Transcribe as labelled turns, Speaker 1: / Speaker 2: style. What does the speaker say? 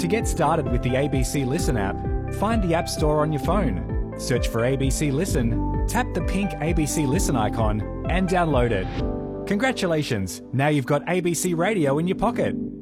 Speaker 1: To get started with the ABC Listen app, find the App Store on your phone, search for ABC Listen, tap the pink ABC Listen icon and download it. Congratulations, now you've got ABC Radio in your pocket.